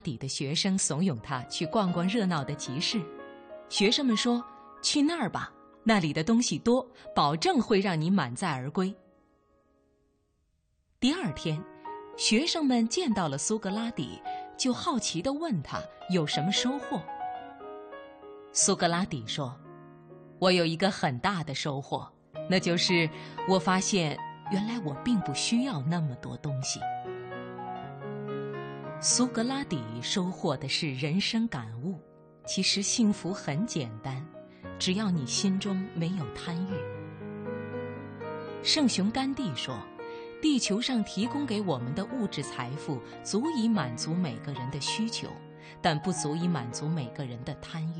底的学生怂恿他去逛逛热闹的集市。学生们说：“去那儿吧，那里的东西多，保证会让你满载而归。”第二天，学生们见到了苏格拉底，就好奇地问他有什么收获。苏格拉底说：“我有一个很大的收获，那就是我发现原来我并不需要那么多东西。”苏格拉底收获的是人生感悟，其实幸福很简单，只要你心中没有贪欲。圣雄甘地说，地球上提供给我们的物质财富足以满足每个人的需求，但不足以满足每个人的贪欲。